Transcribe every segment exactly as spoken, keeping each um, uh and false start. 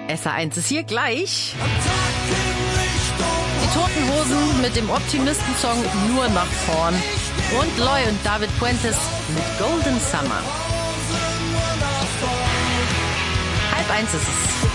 S R eins ist hier gleich. Die Toten Hosen mit dem Optimisten-Song Nur nach vorn. Und Loy und David Puentes mit Golden Summer. Halb eins ist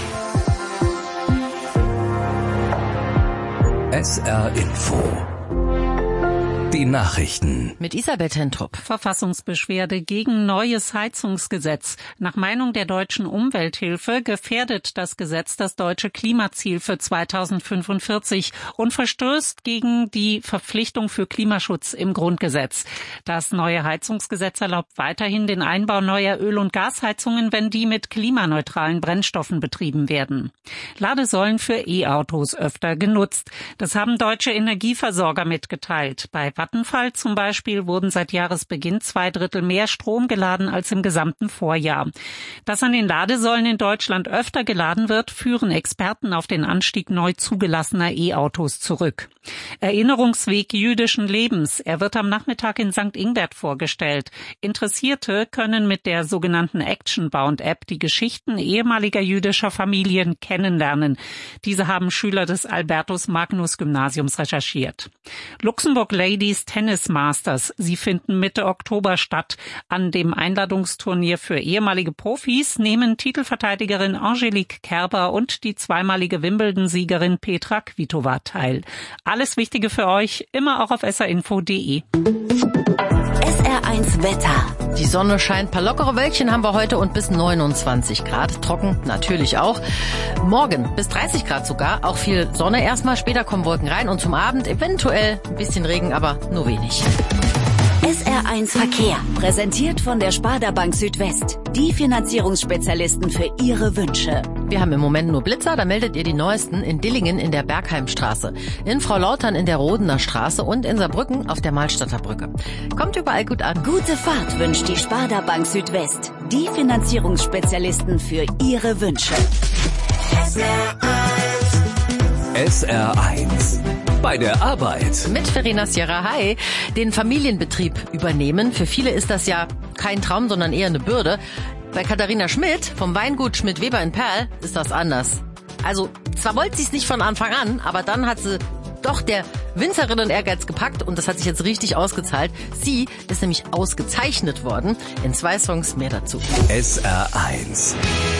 es. S R Info. Die Nachrichten. Mit Isabel Tentrup. Verfassungsbeschwerde gegen neues Heizungsgesetz. Nach Meinung der Deutschen Umwelthilfe gefährdet das Gesetz das deutsche Klimaziel für zweitausendfünfundvierzig und verstößt gegen die Verpflichtung für Klimaschutz im Grundgesetz. Das neue Heizungsgesetz erlaubt weiterhin den Einbau neuer Öl- und Gasheizungen, wenn die mit klimaneutralen Brennstoffen betrieben werden. Ladesäulen für E-Autos öfter genutzt. Das haben deutsche Energieversorger mitgeteilt. Bei Vattenfall zum Beispiel wurden seit Jahresbeginn zwei Drittel mehr Strom geladen als im gesamten Vorjahr. Dass an den Ladesäulen in Deutschland öfter geladen wird, führen Experten auf den Anstieg neu zugelassener E-Autos zurück. Erinnerungsweg jüdischen Lebens. Er wird am Nachmittag in Sankt Ingbert vorgestellt. Interessierte können mit der sogenannten Actionbound-App die Geschichten ehemaliger jüdischer Familien kennenlernen. Diese haben Schüler des Albertus-Magnus-Gymnasiums recherchiert. Luxemburg Ladies Tennis Masters. Sie finden Mitte Oktober statt. An dem Einladungsturnier für ehemalige Profis nehmen Titelverteidigerin Angelique Kerber und die zweimalige Wimbledon-Siegerin Petra Kvitova teil. Alles Wichtige für euch, immer auch auf s r info punkt d e. S R eins Wetter. Die Sonne scheint, paar lockere Wölkchen haben wir heute und bis neunundzwanzig Grad. Trocken natürlich auch. Morgen bis dreißig Grad sogar. Auch viel Sonne erstmal, später kommen Wolken rein und zum Abend eventuell ein bisschen Regen, aber nur wenig. S R eins Verkehr. Präsentiert von der Sparda Bank Südwest. Die Finanzierungsspezialisten für Ihre Wünsche. Wir haben im Moment nur Blitzer, da meldet ihr die neuesten in Dillingen in der Bergheimstraße, in Fraulautern in der Rodener Straße und in Saarbrücken auf der Malstadter Brücke. Kommt überall gut an. Gute Fahrt wünscht die Sparda Bank Südwest. Die Finanzierungsspezialisten für Ihre Wünsche. S R eins. Bei der Arbeit. Mit Verena Sierra, hi. Den Familienbetrieb übernehmen. Für viele ist das ja kein Traum, sondern eher eine Bürde. Bei Katharina Schmidt vom Weingut Schmidt-Weber in Perl ist das anders. Also, zwar wollte sie es nicht von Anfang an, aber dann hat sie doch der Winzerinnen Ehrgeiz gepackt und das hat sich jetzt richtig ausgezahlt. Sie ist nämlich ausgezeichnet worden. In zwei Songs mehr dazu. S R eins.